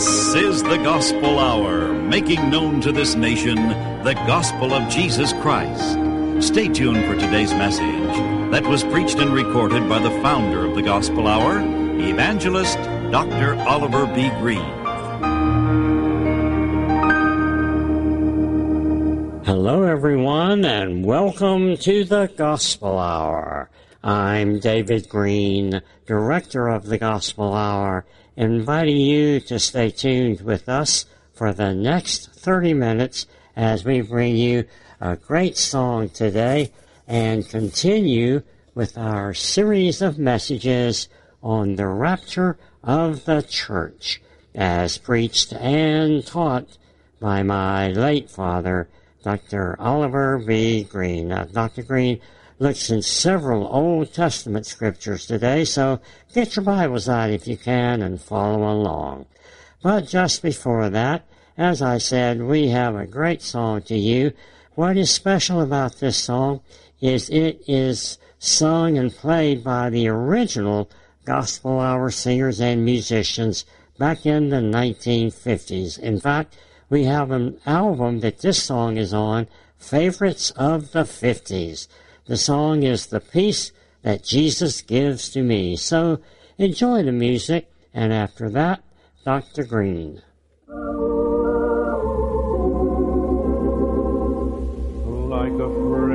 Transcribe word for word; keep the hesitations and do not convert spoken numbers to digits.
This is the Gospel Hour, making known to this nation the gospel of Jesus Christ. Stay tuned for today's message that was preached and recorded by the founder of the Gospel Hour, Evangelist Doctor Oliver B. Green. Hello, everyone, and welcome to the Gospel Hour. I'm David Green, Director of the Gospel Hour, inviting you to stay tuned with us for the next thirty minutes as we bring you a great song today and continue with our series of messages on the rapture of the church, as preached and taught by my late father, Doctor Oliver B. Green. Now, Doctor Green looks in several Old Testament scriptures today, so get your Bibles out if you can and follow along. But just before that, as I said, we have a great song to you. What is special about this song is it is sung and played by the original Gospel Hour singers and musicians back in the nineteen fifties. In fact, we have an album that this song is on, Favorites of the fifties. The song is The Peace That Jesus Gives to Me. So enjoy the music, and after that, Doctor Green.